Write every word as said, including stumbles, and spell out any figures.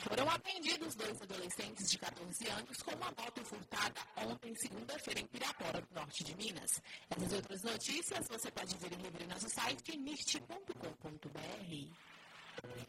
Foram apreendidos dois adolescentes de catorze anos com uma moto furtada ontem, segunda-feira, em Pirapora, no norte de Minas. Essas e outras notícias você pode ver em livro em nosso site nist ponto com ponto br.